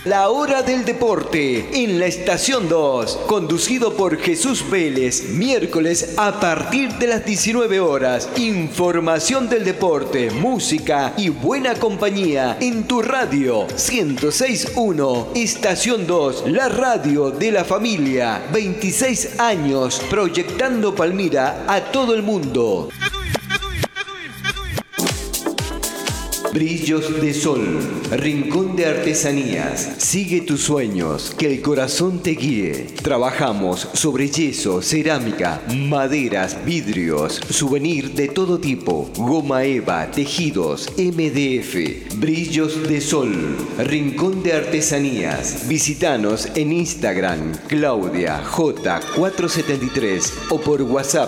La hora del deporte en la estación 2, conducido por Jesús Vélez, miércoles a partir de las 19 horas. Información del deporte, música y buena compañía en tu radio 106.1, estación 2, la radio de la familia. 26 años proyectando Palmira a todo el mundo. Brillos de Sol, Rincón de Artesanías. Sigue tus sueños, que el corazón te guíe. Trabajamos sobre yeso, cerámica, maderas, vidrios, souvenir de todo tipo, goma eva, tejidos, MDF. Brillos de Sol, Rincón de Artesanías. Visítanos en Instagram, Claudia J473 o por WhatsApp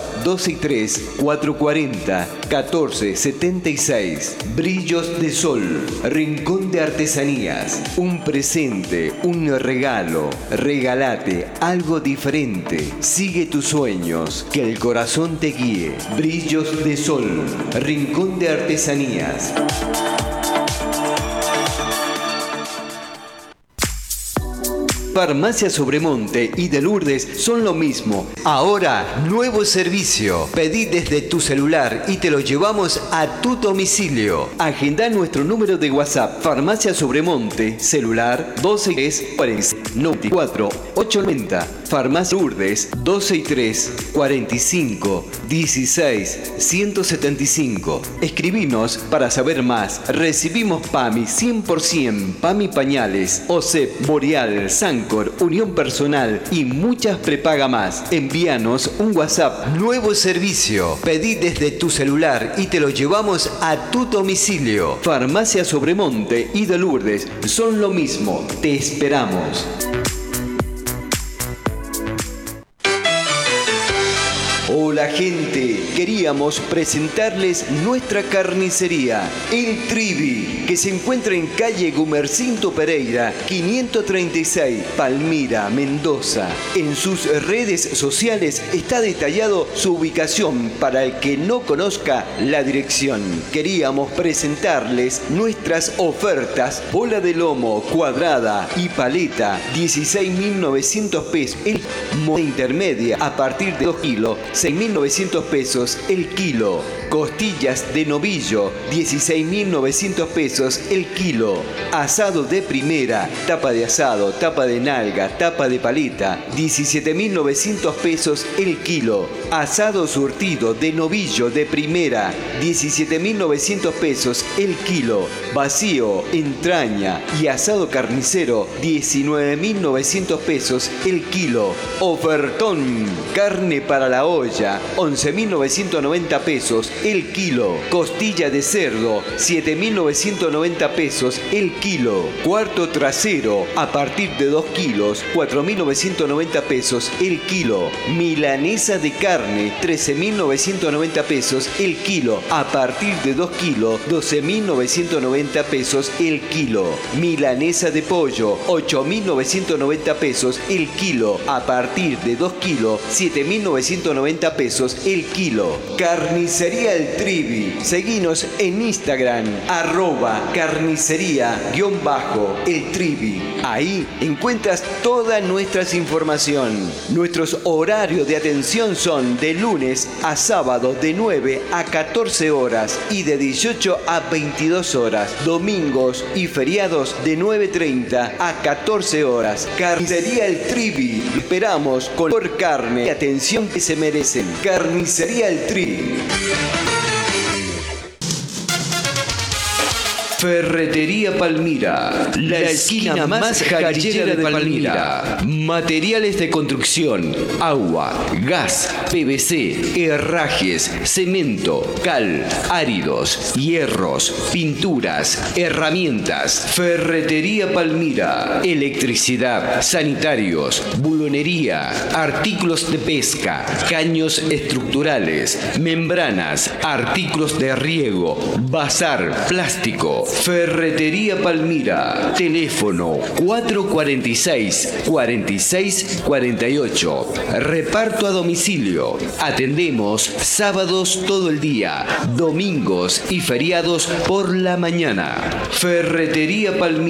263-440-1476. Brillos de Sol, Rincón de Artesanías. Un presente, un regalo. Regálate algo diferente. Sigue tus sueños, que el corazón te guíe. Brillos de Sol, Rincón de Artesanías. Farmacia Sobremonte y de Lourdes son lo mismo. Ahora, nuevo servicio. Pedí desde tu celular y te lo llevamos a tu domicilio. Agenda nuestro número de WhatsApp. Farmacia Sobremonte, celular 263-94-890. Farmacia Lourdes 263-45-16-175. Escribinos para saber más. Recibimos PAMI 100%, PAMI Pañales, OSEP, Boreal, Sancor, Unión Personal y muchas prepaga más. Envíanos un WhatsApp. Nuevo servicio. Pedí desde tu celular y te lo llevamos a tu domicilio. Farmacia Sobremonte y de Lourdes son lo mismo. Te esperamos. Hola gente, queríamos presentarles nuestra carnicería, El Trivi, que se encuentra en calle Gumercinto Pereira, 536, Palmira, Mendoza. En sus redes sociales está detallado su ubicación para el que no conozca la dirección. Queríamos presentarles nuestras ofertas: bola de lomo cuadrada y paleta, 16.900 pesos. El moda intermedia a partir de 2 kilos, 6.900 pesos el kilo. Costillas de novillo, 16.900 pesos el kilo. Asado de primera, tapa de asado, tapa de nalga, tapa de paleta, 17.900 pesos el kilo. Asado surtido de novillo de primera, 17.900 pesos el kilo. Vacío, entraña y asado carnicero, 19.900 pesos el kilo. Ofertón, carne para la olla, 11.990 pesos el kilo. Costilla de cerdo, 7.990 pesos el kilo. Cuarto trasero, a partir de 2 kilos, 4.990 pesos el kilo. Milanesa de carne, 13.990 pesos el kilo. A partir de 2 kilos, 12.990 pesos el kilo. Milanesa de pollo, 8.990 pesos el kilo. A partir de 2 kilos, 7.990 pesos el kilo. Carnicería El Trivi. Seguinos en Instagram, @carnicería_El Trivi. Ahí encuentras toda nuestra información. Nuestros horarios de atención son de lunes a sábado de 9 a 14 horas y de 18 a 22 horas. Domingos y feriados de 9:30 a 14 horas. Carnicería El Trivi. Esperamos con por carne y atención que se merecen. Carnicería El Trivi. Ferretería Palmira, la esquina más jarillera de Palmira. Materiales de construcción, agua, gas, PVC, herrajes, cemento, cal, áridos, hierros, pinturas, herramientas. Ferretería Palmira, electricidad, sanitarios, bulonería, artículos de pesca, caños estructurales, membranas, artículos de riego, bazar, plástico. Ferretería Palmira. Teléfono 446-4648. Reparto a domicilio. Atendemos sábados todo el día, domingos y feriados por la mañana. Ferretería Palmira.